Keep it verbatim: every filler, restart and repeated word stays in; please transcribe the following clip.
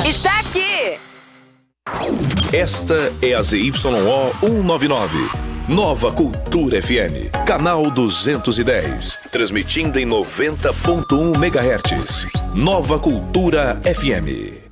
Está aqui! Esta é a Z Y O cento e noventa e nove. Nova Cultura F M, canal duzentos e dez, transmitindo em noventa ponto um megahertz. Nova Cultura F M.